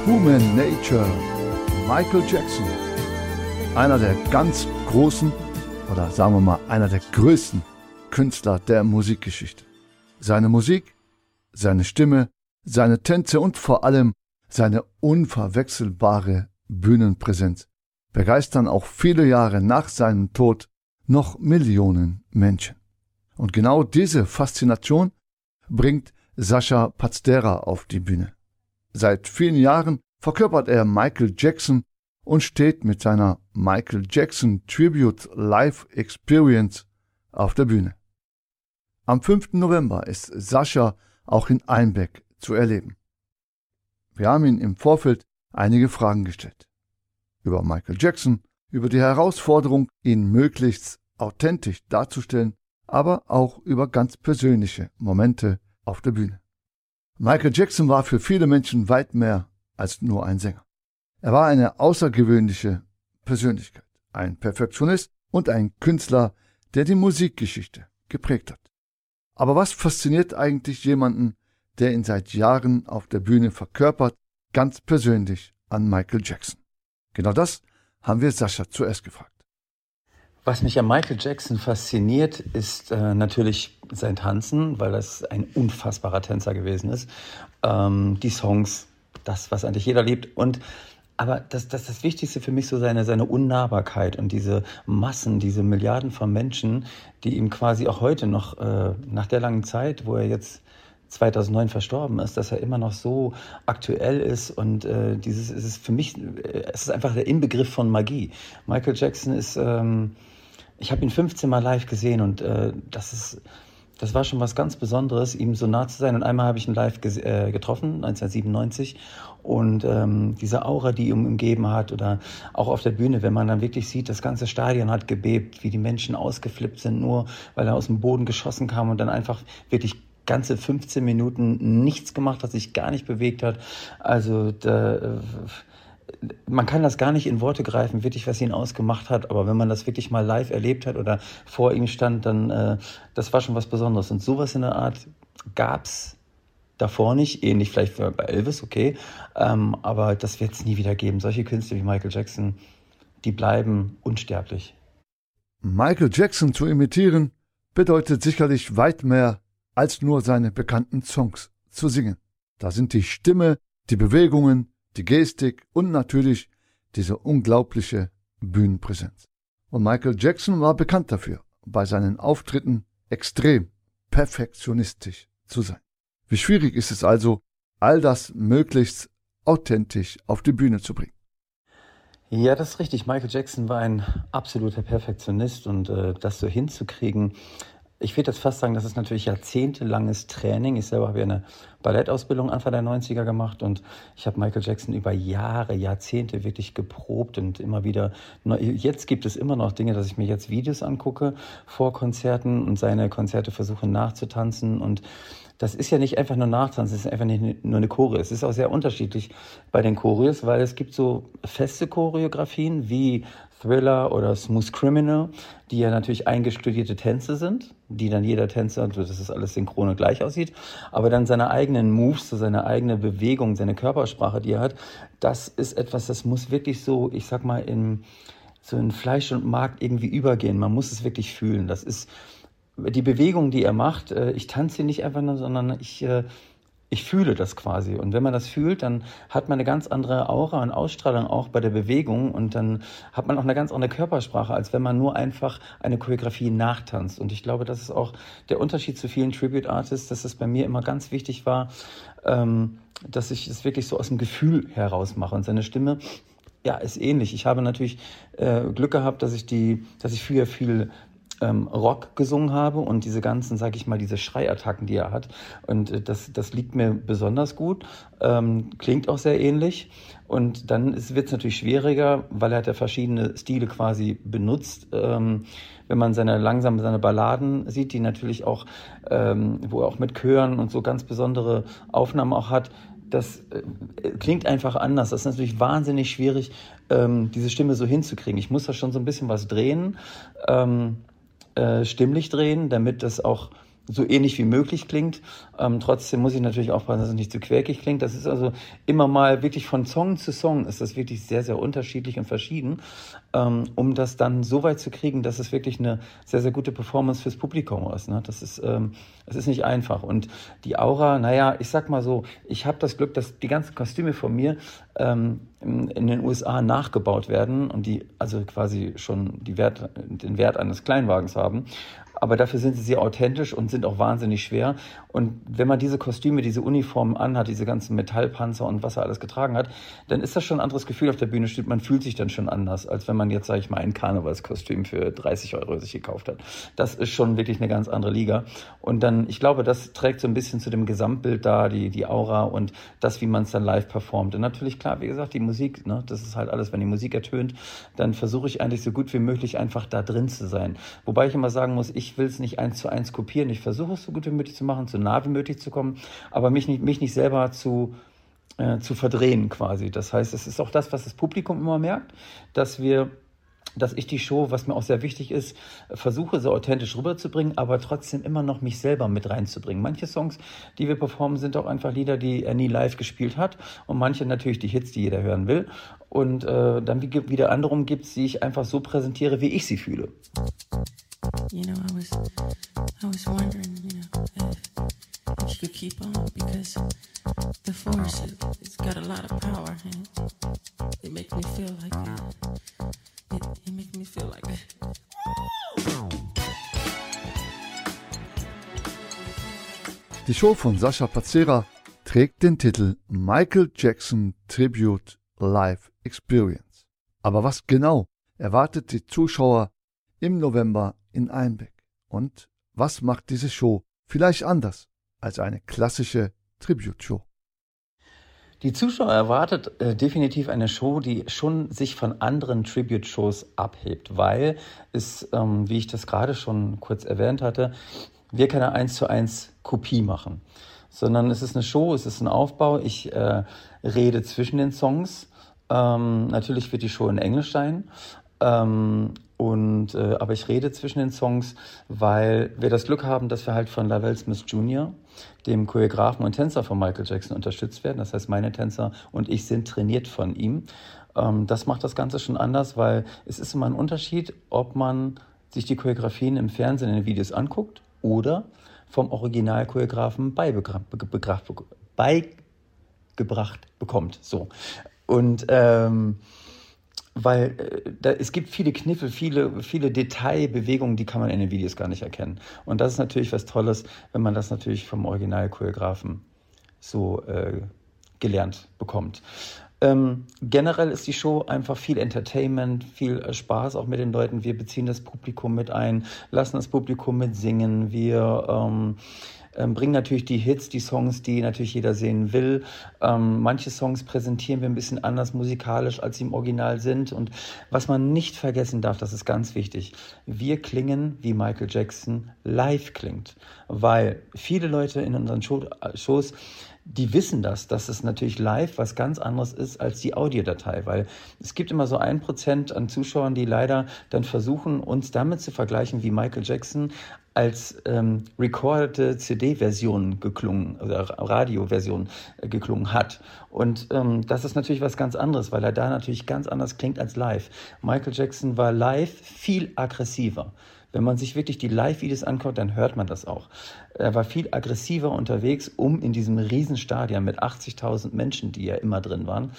Human Nature, Michael Jackson. Einer der ganz großen, oder sagen wir mal, einer der größten Künstler der Musikgeschichte. Seine Musik, seine Stimme, seine Tänze und vor allem seine unverwechselbare Bühnenpräsenz begeistern auch viele Jahre nach seinem Tod noch Millionen Menschen. Und genau diese Faszination bringt Sascha Pazdera auf die Bühne. Seit vielen Jahren verkörpert er Michael Jackson und steht mit seiner Michael Jackson Tribute Live Experience auf der Bühne. Am 5. November ist Sascha auch in Einbeck zu erleben. Wir haben ihn im Vorfeld einige Fragen gestellt. Über Michael Jackson, über die Herausforderung, ihn möglichst authentisch darzustellen, aber auch über ganz persönliche Momente auf der Bühne. Michael Jackson war für viele Menschen weit mehr als nur ein Sänger. Er war eine außergewöhnliche Persönlichkeit, ein Perfektionist und ein Künstler, der die Musikgeschichte geprägt hat. Aber was fasziniert eigentlich jemanden, der ihn seit Jahren auf der Bühne verkörpert, ganz persönlich an Michael Jackson? Genau das haben wir Sascha zuerst gefragt. Was mich an Michael Jackson fasziniert, ist natürlich sein Tanzen, weil das ein unfassbarer Tänzer gewesen ist. Die Songs, das, was eigentlich jeder liebt. Aber das Wichtigste für mich so seine Unnahbarkeit und diese Massen, diese Milliarden von Menschen, die ihm quasi auch heute noch nach der langen Zeit, wo er jetzt 2009 verstorben ist, dass er immer noch so aktuell ist und es ist einfach der Inbegriff von Magie. Michael Jackson ist, ich habe ihn 15 Mal live gesehen und das war schon was ganz Besonderes, ihm so nah zu sein. Und einmal habe ich ihn live getroffen, 1997. Und diese Aura, die ihn umgeben hat, oder auch auf der Bühne, wenn man dann wirklich sieht, das ganze Stadion hat gebebt, wie die Menschen ausgeflippt sind, nur weil er aus dem Boden geschossen kam und dann einfach wirklich ganze 15 Minuten nichts gemacht hat, sich gar nicht bewegt hat. Also man kann das gar nicht in Worte greifen, wirklich, was ihn ausgemacht hat. Aber wenn man das wirklich mal live erlebt hat oder vor ihm stand, dann das war schon was Besonderes. Und sowas in der Art gab's davor nicht. Ähnlich vielleicht bei Elvis, okay. Aber das wird es nie wieder geben. Solche Künstler wie Michael Jackson, die bleiben unsterblich. Michael Jackson zu imitieren bedeutet sicherlich weit mehr als nur seine bekannten Songs zu singen. Da sind die Stimme, die Bewegungen, die Gestik und natürlich diese unglaubliche Bühnenpräsenz. Und Michael Jackson war bekannt dafür, bei seinen Auftritten extrem perfektionistisch zu sein. Wie schwierig ist es also, all das möglichst authentisch auf die Bühne zu bringen? Ja, das ist richtig. Michael Jackson war ein absoluter Perfektionist und das so hinzukriegen, ich würde jetzt fast sagen, das ist natürlich jahrzehntelanges Training. Ich selber habe ja eine Ballettausbildung Anfang der 90er gemacht und ich habe Michael Jackson über Jahre, Jahrzehnte wirklich geprobt und immer wieder, jetzt gibt es immer noch Dinge, dass ich mir jetzt Videos angucke vor Konzerten und seine Konzerte versuche nachzutanzen und das ist ja nicht einfach nur Nachtanzen, es ist einfach nicht nur eine Choreo. Es ist auch sehr unterschiedlich bei den Choreos, weil es gibt so feste Choreografien wie Thriller oder Smooth Criminal, die ja natürlich eingestudierte Tänze sind, die dann jeder Tänzer, dass es alles synchron und gleich aussieht, aber dann seine eigenen Moves, so seine eigene Bewegung, seine Körpersprache, die er hat, das ist etwas, das muss wirklich so, ich sag mal, in Fleisch und Mark irgendwie übergehen. Man muss es wirklich fühlen. Das ist die Bewegung, die er macht. Ich tanze nicht einfach nur, sondern ich fühle das quasi. Und wenn man das fühlt, dann hat man eine ganz andere Aura und Ausstrahlung auch bei der Bewegung. Und dann hat man auch eine ganz andere Körpersprache, als wenn man nur einfach eine Choreografie nachtanzt. Und ich glaube, das ist auch der Unterschied zu vielen Tribute-Artists, dass es bei mir immer ganz wichtig war, dass ich es wirklich so aus dem Gefühl heraus mache. Und seine Stimme, ja, ist ähnlich. Ich habe natürlich Glück gehabt, dass ich früher viel Rock gesungen habe und diese ganzen, sag ich mal, diese Schreiattacken, die er hat. Und das liegt mir besonders gut, klingt auch sehr ähnlich. Und dann wird es natürlich schwieriger, weil er hat ja verschiedene Stile quasi benutzt. Wenn man seine Balladen sieht, die natürlich auch, wo er auch mit Chören und so ganz besondere Aufnahmen auch hat, das klingt einfach anders. Das ist natürlich wahnsinnig schwierig, diese Stimme so hinzukriegen. Ich muss da schon so ein bisschen was drehen, stimmlich drehen, damit das auch so ähnlich wie möglich klingt. Trotzdem muss ich natürlich aufpassen, dass es nicht zu quäkig klingt. Das ist also immer mal wirklich von Song zu Song ist das wirklich sehr, sehr unterschiedlich und verschieden, um das dann so weit zu kriegen, dass es wirklich eine sehr, sehr gute Performance fürs Publikum ist. Ne? Das ist nicht einfach. Und die Aura, naja, ich sag mal so, ich habe das Glück, dass die ganzen Kostüme von mir in den USA nachgebaut werden und die also quasi schon den Wert eines Kleinwagens haben. Aber dafür sind sie sehr authentisch und sind auch wahnsinnig schwer. Und wenn man diese Kostüme, diese Uniformen anhat, diese ganzen Metallpanzer und was er alles getragen hat, dann ist das schon ein anderes Gefühl auf der Bühne steht. Man fühlt sich dann schon anders, als wenn man jetzt, sage ich mal, ein Karnevalskostüm für 30 € sich gekauft hat. Das ist schon wirklich eine ganz andere Liga. Und dann, ich glaube, das trägt so ein bisschen zu dem Gesamtbild da, die Aura und das, wie man es dann live performt. Und natürlich, klar, wie gesagt, die Musik, ne, das ist halt alles, wenn die Musik ertönt, dann versuche ich eigentlich so gut wie möglich einfach da drin zu sein. Wobei ich immer sagen muss, ich will es nicht 1:1 kopieren. Ich versuche es so gut wie möglich zu machen, so nah wie möglich zu kommen, aber mich nicht selber zu verdrehen quasi. Das heißt, es ist auch das, was das Publikum immer merkt, dass ich die Show, was mir auch sehr wichtig ist, versuche so authentisch rüberzubringen, aber trotzdem immer noch mich selber mit reinzubringen. Manche Songs, die wir performen, sind auch einfach Lieder, die er nie live gespielt hat und manche natürlich die Hits, die jeder hören will. Und dann wieder anderem gibt es, die ich einfach so präsentiere, wie ich sie fühle. You know, I was wondering, if you could keep on, because the force, it's got a lot of power, and it makes me feel like it makes me feel like Die Show von Sascha Pazzera trägt den Titel Michael Jackson Tribute Live Experience. Aber was genau erwartet die Zuschauer im November in Einbeck? Und was macht diese Show vielleicht anders als eine klassische Tribute-Show? Die Zuschauer erwartet definitiv eine Show, die schon sich von anderen Tribute-Shows abhebt, weil es, wie ich das gerade schon kurz erwähnt hatte, wir keine 1:1 Kopie machen, sondern es ist eine Show, es ist ein Aufbau. Ich rede zwischen den Songs. Natürlich wird die Show in Englisch sein. Aber ich rede zwischen den Songs, weil wir das Glück haben, dass wir halt von Lavelle Smith Jr., dem Choreografen und Tänzer von Michael Jackson, unterstützt werden. Das heißt, meine Tänzer und ich sind trainiert von ihm. Das macht das Ganze schon anders, weil es ist immer ein Unterschied, ob man sich die Choreografien im Fernsehen in den Videos anguckt oder vom Original-Choreografen beigebracht bekommt. So. Und weil es gibt viele Kniffe, viele Detailbewegungen, die kann man in den Videos gar nicht erkennen. Und das ist natürlich was Tolles, wenn man das natürlich vom Original-Choreografen so gelernt bekommt. Generell ist die Show einfach viel Entertainment, viel Spaß auch mit den Leuten. Wir beziehen das Publikum mit ein, lassen das Publikum mit singen. Wir bringen natürlich die Hits, die Songs, die natürlich jeder sehen will. Manche Songs präsentieren wir ein bisschen anders musikalisch, als sie im Original sind. Und was man nicht vergessen darf, das ist ganz wichtig, wir klingen, wie Michael Jackson live klingt. Weil viele Leute in unseren Shows, die wissen dass es natürlich live was ganz anderes ist als die Audiodatei, weil es gibt immer so 1% an Zuschauern, die leider dann versuchen, uns damit zu vergleichen, wie Michael Jackson als recordete CD-Version geklungen oder Radio-Version geklungen hat. Und das ist natürlich was ganz anderes, weil er da natürlich ganz anders klingt als live. Michael Jackson war live viel aggressiver. Wenn man sich wirklich die Live-Videos anguckt, dann hört man das auch. Er war viel aggressiver unterwegs, um in diesem Riesenstadion mit 80.000 Menschen, die ja immer drin waren,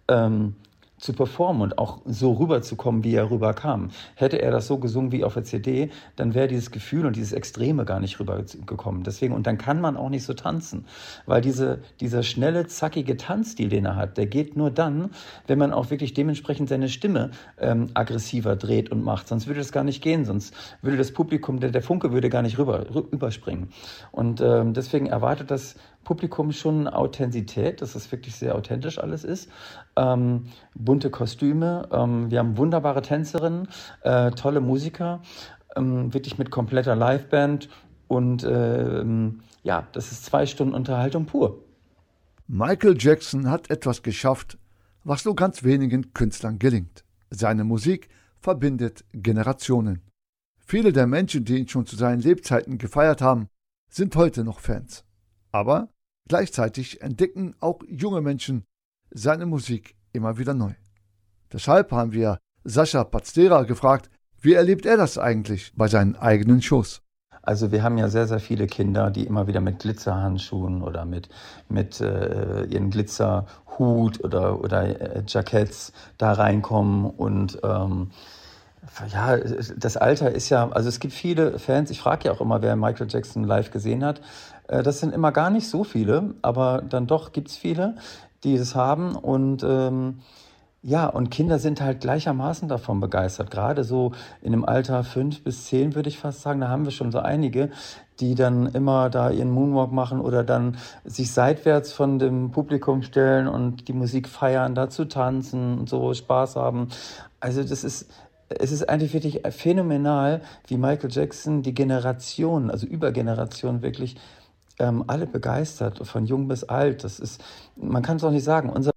zu performen und auch so rüberzukommen, wie er rüberkam. Hätte er das so gesungen wie auf der CD, dann wäre dieses Gefühl und dieses Extreme gar nicht rübergekommen. Deswegen, und dann kann man auch nicht so tanzen, weil dieser schnelle, zackige Tanzstil, den er hat, der geht nur dann, wenn man auch wirklich dementsprechend seine Stimme aggressiver dreht und macht. Sonst würde das gar nicht gehen, sonst würde das Publikum, der Funke würde gar nicht rüberspringen. Und deswegen erwartet das Publikum schon Authentizität, dass es wirklich sehr authentisch alles ist. Bunte Kostüme, wir haben wunderbare Tänzerinnen, tolle Musiker, wirklich mit kompletter Liveband und das ist 2 Stunden Unterhaltung pur. Michael Jackson hat etwas geschafft, was nur ganz wenigen Künstlern gelingt. Seine Musik verbindet Generationen. Viele der Menschen, die ihn schon zu seinen Lebzeiten gefeiert haben, sind heute noch Fans. Aber gleichzeitig entdecken auch junge Menschen seine Musik immer wieder neu. Deshalb haben wir Sascha Paztera gefragt, wie erlebt er das eigentlich bei seinen eigenen Shows? Also wir haben ja sehr, sehr viele Kinder, die immer wieder mit Glitzerhandschuhen oder mit ihren Glitzerhut oder Jacketts da reinkommen. Und ja, das Alter ist ja, also es gibt viele Fans, ich frage ja auch immer, wer Michael Jackson live gesehen hat. Das sind immer gar nicht so viele, aber dann doch gibt es viele, die es haben. Und ja, und Kinder sind halt gleichermaßen davon begeistert. Gerade so in dem Alter 5 bis 10 würde ich fast sagen, da haben wir schon so einige, die dann immer da ihren Moonwalk machen oder dann sich seitwärts von dem Publikum stellen und die Musik feiern, dazu tanzen und so Spaß haben. Also es ist eigentlich wirklich phänomenal, wie Michael Jackson die Generationen, also über Generationen wirklich alle begeistert, von jung bis alt. Man kann es auch nicht sagen. Unser